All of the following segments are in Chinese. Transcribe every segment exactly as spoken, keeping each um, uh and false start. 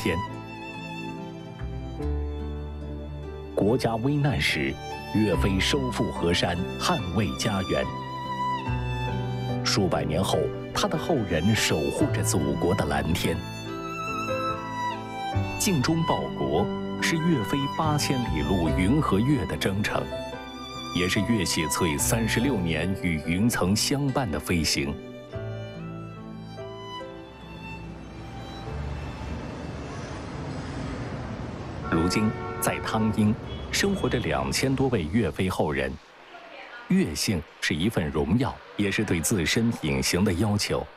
天。国家危难时，岳飞收复河山，捍卫家园。数百年后，他的后人守护着祖国的蓝天。尽忠报国是岳飞八千里路云和月的征程，也是岳写翠三十六年与云层相伴的飞行。如今，在汤阴，生活着两千多位岳飞后人。岳姓是一份荣耀，也是对自身品行的要求。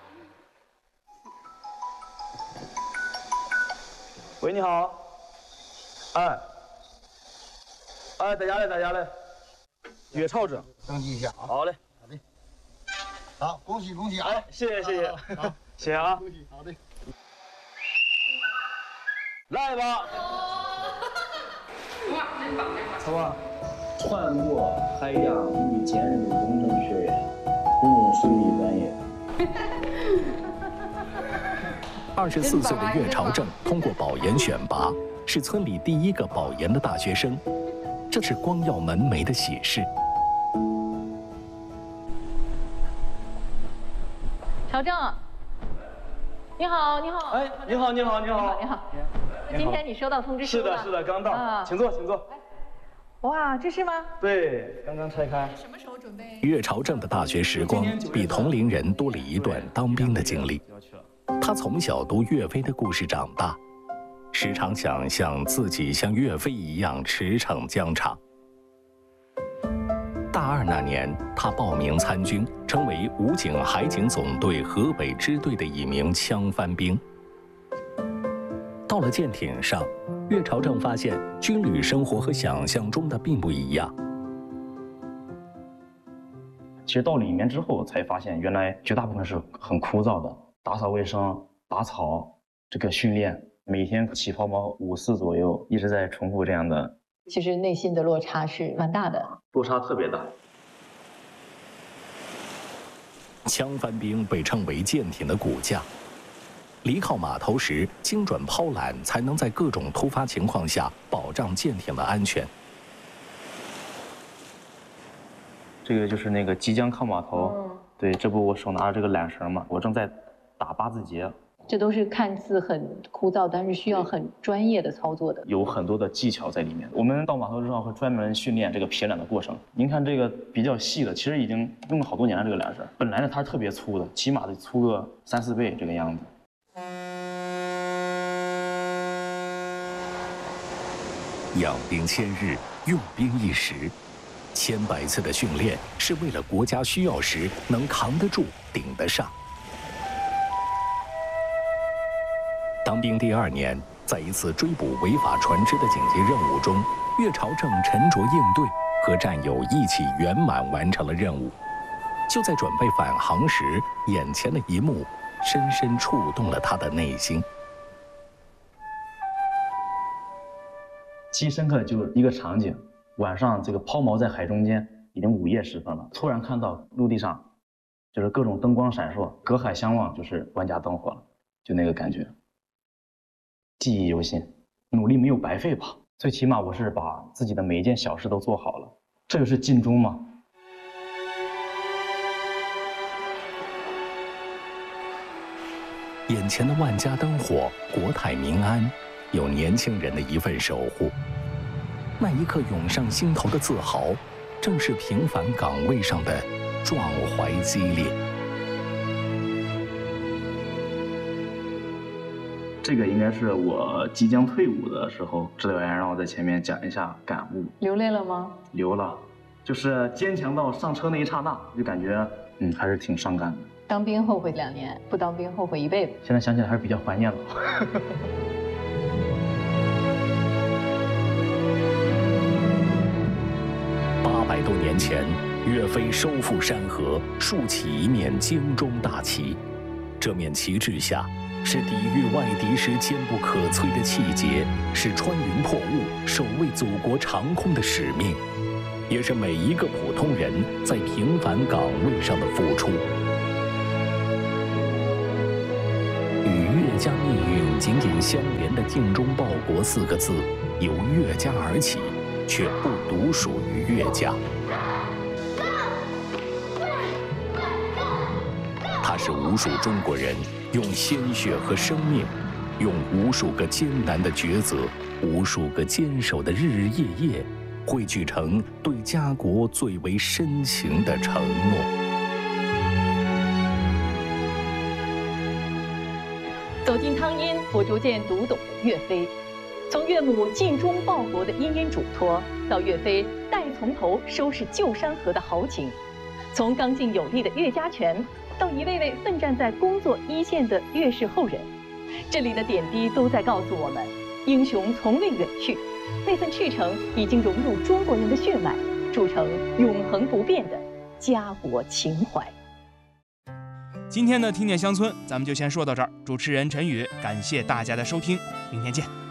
喂，你好。哎，哎，在家嘞，在家嘞。岳朝正， 登记一下啊。 好嘞， 好的。好，恭喜恭喜啊！ 哎，谢谢谢谢， 好， 谢谢啊。 恭喜，好的。 来吧。好吧。 穿过海洋与建筑工程学院，不用水利专业。 二十四岁的岳朝正通过保研选拔，是村里第一个保研的大学生，这是光耀门楣的喜事。 朝正，你好，你好。 哎，你好，你好，你好， 你好。今天你收到通知书了？ 是的，是的，刚到，啊、请坐，请坐。 哇，这是吗？ 对，刚刚拆开。 什么时候准备？ 岳朝正的大学时光比同龄人多了一段当兵的经历。他从小读岳飞的故事长大，时常想象自己像岳飞一样驰骋疆场。大二那年，他报名参军，成为武警海警总队河北支队的一名枪翻兵。到了舰艇上，岳朝正发现军旅生活和想象中的并不一样。 其实到里面之后才发现，原来绝大部分是很枯燥的，打扫卫生、打草，这个训练，每天起跑毛五次左右，一直在重复这样的。 其实内心的落差是蛮大的， 落差特别大。 枪翻兵被称为舰艇的骨架。离靠码头时，精准抛缆才能在各种突发情况下保障舰艇的安全。 这个就是那个即将靠码头，嗯、对，这不我手拿着这个缆绳嘛，我正在打八字结。 这都是看似很枯燥，但是需要很专业的操作的， 有很多的技巧在里面。我们到码头之后会专门训练这个撇缆的过程。您看这个比较细的，其实已经用了好多年了。这个缆绳本来呢它是特别粗的，起码得粗个三四倍这个样子。 养兵千日，用兵一时，千百次的训练是为了国家需要时能扛得住、顶得上。当兵第二年，在一次追捕违法船只的紧急任务中，岳朝正沉着应对，和战友一起圆满完成了任务。就在准备返航时，眼前的一幕深深触动了他的内心。 记忆深刻的就是一个场景，晚上这个抛锚在海中间，已经午夜时分了，突然看到陆地上就是各种灯光闪烁，隔海相望，就是万家灯火了，就那个感觉，记忆犹新。努力没有白费吧？最起码我是把自己的每一件小事都做好了，这就是尽忠嘛。 眼前的万家灯火，国泰民安，有年轻人的一份守护。那一刻涌上心头的自豪，正是平凡岗位上的壮怀激烈。 这个应该是我即将退伍的时候，指导员让我在前面讲一下感悟。 流泪了吗？ 流了，就是坚强到上车那一刹那，就感觉嗯还是挺伤感的。 当兵后悔两年，不当兵后悔一辈子。 现在想起来还是比较怀念的。 八百多年前，岳飞收复山河，竖起一面精忠大旗。这面旗帜下，是抵御外敌时坚不可摧的气节，是穿云破雾、守卫祖国长空的使命，也是每一个普通人在平凡岗位上的付出。与岳家命运紧紧相连的精忠报国四个字由岳家而起，却不独属于岳家。它是无数中国人用鲜血和生命，用无数个艰难的抉择，无数个坚守的日日夜夜，汇聚成对家国最为深情的承诺。 走进汤阴，我逐渐读懂了岳飞。从岳母尽忠报国的殷殷嘱托，到岳飞带从头收拾旧山河的豪情；从刚劲有力的岳家拳，到一位位奋战在工作一线的岳氏后人，这里的点滴都在告诉我们：英雄从未远去，那份赤诚已经融入中国人的血脉，铸成永恒不变的家国情怀。 今天的听点乡村咱们就先说到这儿，主持人陈宇，感谢大家的收听，明天见。